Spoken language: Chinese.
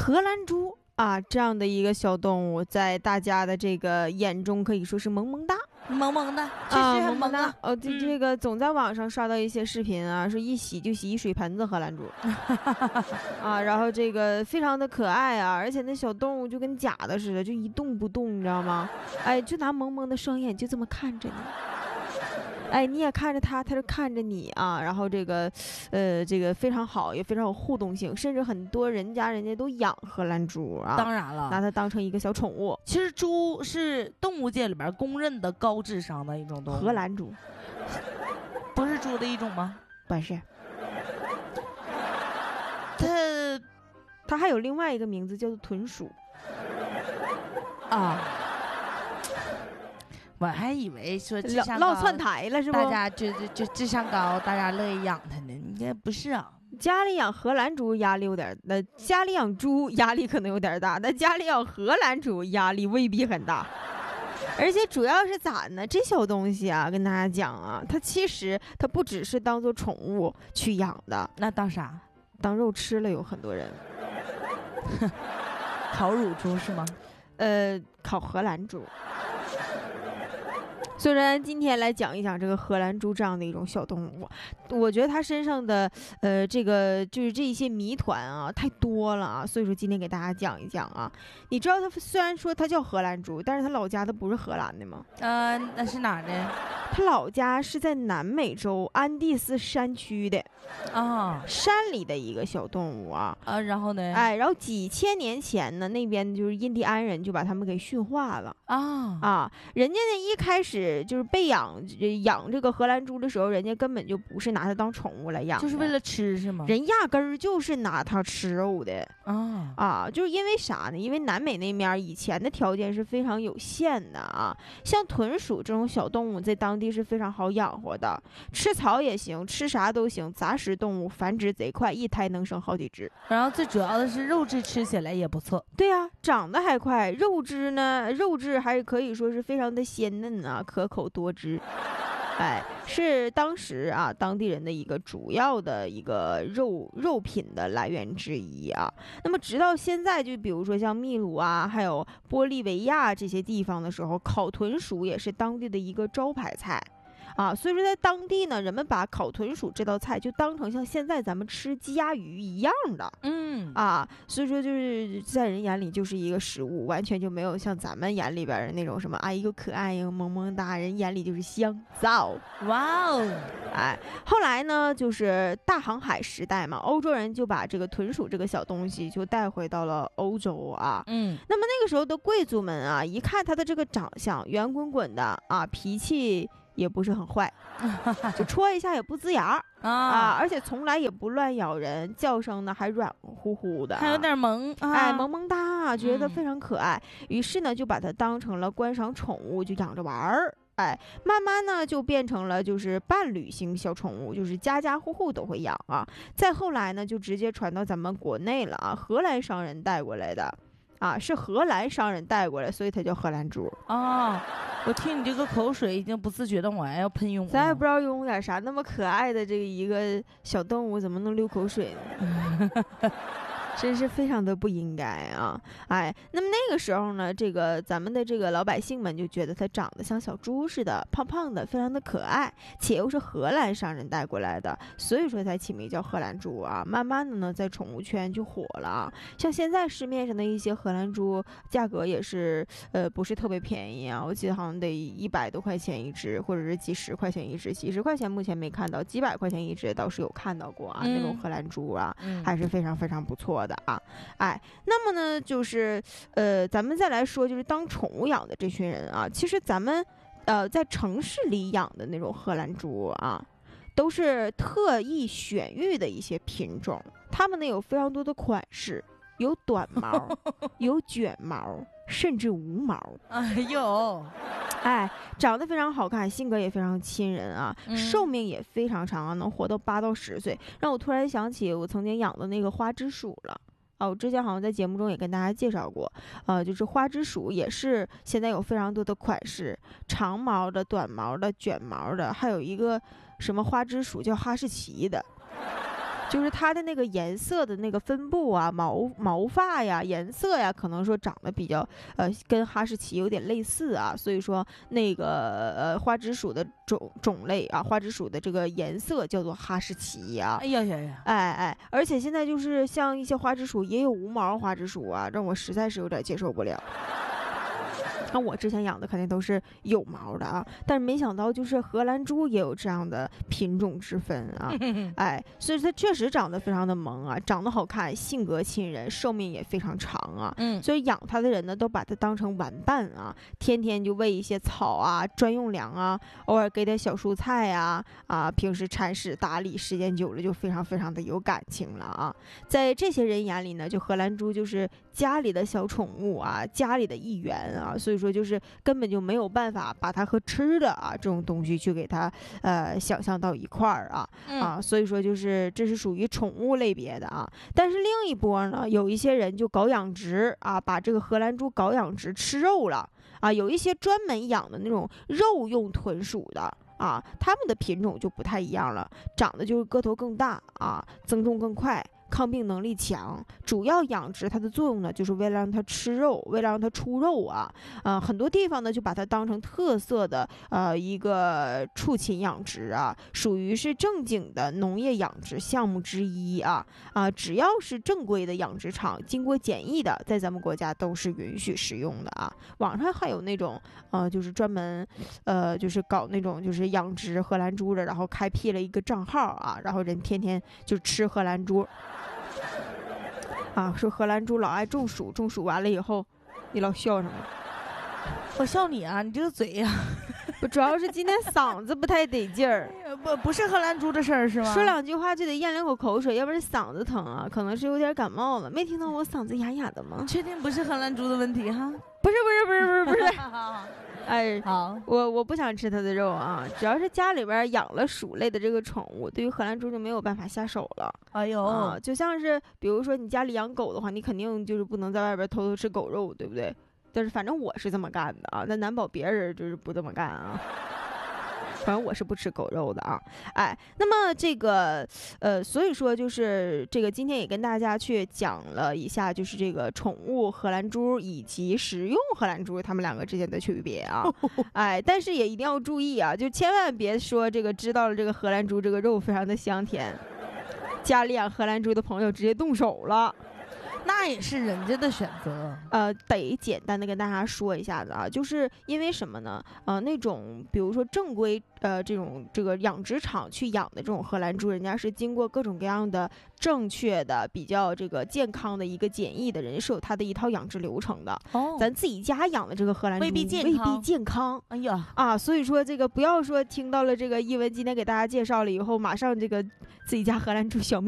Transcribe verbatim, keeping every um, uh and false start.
荷兰猪啊，这样的一个小动物，在大家的这个眼中可以说是萌萌哒。 萌萌的，确啊， 实很萌哒啊！ 哦，这、 嗯、 这个总在网上刷到一些视频啊，说一洗就洗一水盆子荷兰猪啊，然后这个非常的可爱啊，而且那小动物就跟假的似的，就一动不动，你知道吗？哎，就拿萌萌的双眼就这么看着你。哎，你也看着他，他就看着你啊，然后这个，呃，这个非常好，也非常有互动性，甚至很多人家人家都养荷兰猪啊， 当然了， 拿它当成一个小宠物。 其实猪是动物界里边公认的高智商的一种动物。 荷兰猪不是猪的一种吗？ 不是， 它它还有另外一个名字叫做豚鼠啊。我还以为说智商高，落窜台了是不？ 大家就就就智商高，大家乐意养它呢。应该不是啊。 家里养荷兰猪压力有点，那家里养猪压力可能有点大，但家里养荷兰猪压力未必很大。而且主要是咋呢？这小东西啊，跟大家讲啊，它其实它不只是当做宠物去养的， 那当啥？ 当肉吃了有很多人。 烤乳猪是吗？ 呃，烤荷兰猪。虽然今天来讲一讲这个荷兰猪这样的一种小动物，我觉得它身上的呃这个就是这一些谜团啊太多了啊，所以说今天给大家讲一讲啊。你知道它虽然说它叫荷兰猪，但是它老家它不是荷兰的吗？ 呃，那是哪儿的？ 它老家是在南美洲安第斯山区的啊， 山里的一个小动物啊。 啊，然后呢？ 哎，然后几千年前呢，那边就是印第安人就把他们给驯化了啊啊，人家呢一开始就是被养养这个荷兰猪的时候，人家根本就不是拿它当宠物来养， 就是为了吃是吗？ 人压根儿就是拿它吃肉的啊啊，就是因为啥呢？因为南美那面以前的条件是非常有限的啊，像豚鼠这种小动物在当地是非常好养活的，吃草也行，吃啥都行，杂食动物繁殖贼快，一胎能生好几只。 然后最主要的是肉质吃起来也不错。 对呀、啊，长得还快，肉质呢，肉质还可以说是非常的鲜嫩啊，可口多汁。哎，是当时啊当地人的一个主要的一个肉肉品的来源之一啊。那么直到现在，就比如说像秘鲁啊，还有玻利维亚这些地方的时候，烤豚鼠也是当地的一个招牌菜。啊，所以说在当地呢，人们把烤豚鼠这道菜就当成像现在咱们吃鸡鸭鱼一样的， 嗯啊，所以说就是在人眼里就是一个食物，完全就没有像咱们眼里边的那种什么哎又可爱又萌萌哒，人眼里就是香皂。 哇哦， 哎，后来呢，就是大航海时代嘛，欧洲人就把这个豚鼠这个小东西就带回到了欧洲啊。 嗯， 那么那个时候的贵族们啊，一看他的这个长相圆滚滚的啊，脾气也不是很坏，就戳一下也不呲牙啊, 啊，而且从来也不乱咬人，叫声呢还软乎乎的， 还有点萌， 啊、哎，萌萌哒，觉得非常可爱。 嗯、 于是呢，就把它当成了观赏宠物，就养着玩儿。哎，慢慢呢就变成了就是伴侣型小宠物，就是家家户户都会养啊。再后来呢，就直接传到咱们国内了啊，荷兰商人带过来的。啊，是荷兰商人带过来，所以它叫荷兰猪啊。我听你这个口水已经不自觉的往外要喷涌了。 咱也不知道用点啥，那么可爱的这个一个小动物怎么能流口水呢？真是非常的不应该啊！哎，那么那个时候呢，这个咱们的这个老百姓们就觉得它长得像小猪似的，胖胖的，非常的可爱，且又是荷兰商人带过来的，所以说才起名叫荷兰猪啊。慢慢的呢，在宠物圈就火了啊。像现在市面上的一些荷兰猪，价格也是呃不是特别便宜啊，我记得好像得一百多块钱一只，或者是几十块钱一只，几十块钱目前没看到，几百块钱一只倒是有看到过啊，嗯、那种荷兰猪啊，嗯、还是非常非常不错的啊。哎，那么呢，就是呃，咱们再来说，就是当宠物养的这群人啊，其实咱们呃在城市里养的那种荷兰猪啊，都是特意选育的一些品种，它们呢有非常多的款式，有短毛，有卷毛，甚至无毛。 哎呦， 哎，长得非常好看，性格也非常亲人啊， 嗯、 寿命也非常长啊，能活到八到十岁。让我突然想起我曾经养的那个花枝鼠了。啊，我之前好像在节目中也跟大家介绍过，呃，就是花枝鼠也是现在有非常多的款式，长毛的、短毛的、卷毛的，还有一个什么花枝鼠叫哈士奇的。 就是它的那个颜色的那个分布啊，毛毛发呀、颜色呀，可能说长得比较呃跟哈士奇有点类似啊，所以说那个呃花枝鼠的种种类啊，花枝鼠的这个颜色叫做哈士奇呀、啊。 哎呀呀呀！ 哎哎，而且现在就是像一些花枝鼠也有无毛花枝鼠啊，让我实在是有点接受不了。那我之前养的肯定都是有毛的啊，但是没想到就是荷兰猪也有这样的品种之分啊，哎，所以它确实长得非常的萌啊，长得好看，性格亲人，寿命也非常长啊， 嗯， 所以养它的人呢都把它当成玩伴啊，天天就喂一些草啊、专用粮啊，偶尔给点小蔬菜啊，啊，平时铲屎打理，时间久了就非常非常的有感情了啊，在这些人眼里呢，就荷兰猪就是家里的小宠物啊，家里的一员啊，所以说就是根本就没有办法把它和吃的啊这种东西去给它呃想象到一块儿啊、 嗯、 啊，所以说就是这是属于宠物类别的啊。但是另一波呢，有一些人就搞养殖啊，把这个荷兰猪搞养殖吃肉了啊，有一些专门养的那种肉用豚鼠的。啊，它们的品种就不太一样了，长得就是个头更大啊，增重更快，抗病能力强，主要养殖它的作用呢，就是为了让它吃肉，为了让它出肉啊，呃，很多地方呢就把它当成特色的呃一个畜禽养殖啊，属于是正经的农业养殖项目之一啊啊，只要是正规的养殖场，经过检疫的，在咱们国家都是允许使用的啊。网上还有那种呃，就是专门呃，就是搞那种就是养殖荷兰猪的，然后开辟了一个账号啊，然后人天天就吃荷兰猪。啊，说荷兰猪老爱中暑，中暑完了以后，你老笑什么？ 我笑你啊，你这个嘴呀、啊！ 不，主要是今天嗓子不太得劲儿、 哎，不不是荷兰猪的事儿是吗？ 说两句话就得咽两口口水，要不然嗓子疼啊，可能是有点感冒了。没听到我嗓子哑哑的吗？ 确定不是荷兰猪的问题哈？ 不是不是不是不是不是。哎， 好， 我我不想吃它的肉啊，只要是家里边养了鼠类的这个宠物，对于荷兰猪就没有办法下手了。 哎呦、 啊，就像是比如说你家里养狗的话，你肯定就是不能在外边偷偷吃狗肉，对不对？但是反正我是这么干的啊，那难保别人就是不这么干啊。反正我是不吃狗肉的啊，哎，那么这个，呃，所以说就是这个，今天也跟大家去讲了一下，就是这个宠物荷兰猪以及食用荷兰猪它们两个之间的区别啊，哎，但是也一定要注意啊，就千万别说这个知道了这个荷兰猪这个肉非常的香甜，家里养荷兰猪的朋友直接动手了。 那也是人家的选择， 呃，得简单的跟大家说一下子啊，就是因为什么呢？呃，那种比如说正规呃这种这个养殖场去养的这种荷兰猪，人家是经过各种各样的正确的、比较这个健康的一个检疫的，人家是有他的一套养殖流程的。 哦， 咱自己家养的这个荷兰猪未必健康， 康， 未必健康。 哎呀啊，所以说这个不要说听到了这个译文今天给大家介绍了以后，马上这个自己家荷兰猪小命